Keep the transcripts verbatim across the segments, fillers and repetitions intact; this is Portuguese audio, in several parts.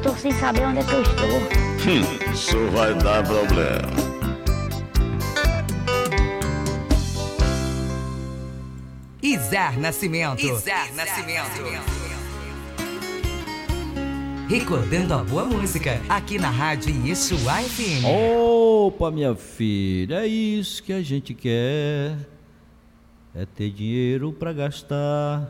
Tô sem saber onde é que eu estou. Hum, isso vai dar problema. Izar Nascimento. Izar Nascimento. Recordando a boa música, aqui na Rádio Yeshua F M. Opa, minha filha, é isso que a gente quer. É ter dinheiro pra gastar.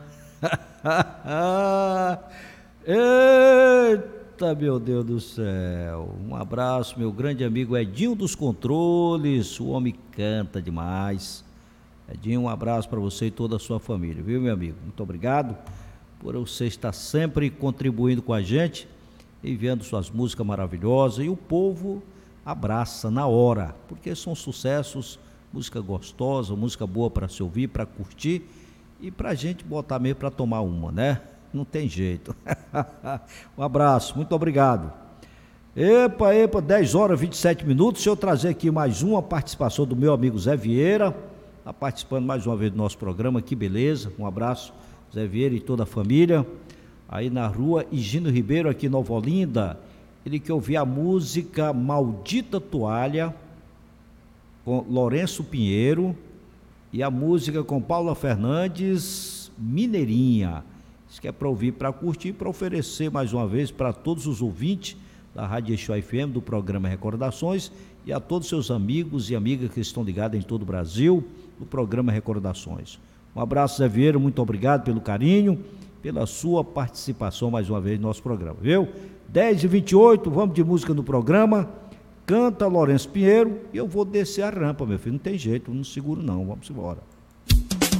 Eita, meu Deus do céu. Um abraço, meu grande amigo Edinho dos Controles. O homem canta demais. Edinho, um abraço para você e toda a sua família, viu, meu amigo? Muito obrigado por você estar sempre contribuindo com a gente, enviando suas músicas maravilhosas, e o povo abraça na hora, porque são sucessos, música gostosa, música boa para se ouvir, para curtir e para a gente botar mesmo para tomar uma, né? Não tem jeito. Um abraço, muito obrigado. Epa, epa, dez horas e vinte e sete minutos, deixa eu trazer aqui mais uma participação do meu amigo Zé Vieira. Está participando mais uma vez do nosso programa, que beleza, um abraço, Zé Vieira e toda a família, aí na rua Higino Ribeiro, aqui em Nova Olinda. Ele quer ouvir a música Maldita Toalha, com Lourenço Pinheiro, e a música com Paula Fernandes, Mineirinha. Isso que é para ouvir, para curtir, para oferecer mais uma vez para todos os ouvintes da Rádio Yeshua F M, do programa Recordações, e a todos seus amigos e amigas que estão ligados em todo o Brasil, do programa Recordações. Um abraço, Zé Vieira, muito obrigado pelo carinho, pela sua participação mais uma vez no nosso programa, viu? dez e vinte e oito, vamos de música no programa, canta Lourenço Pinheiro, e eu vou descer a rampa, meu filho, não tem jeito, não seguro não, vamos embora.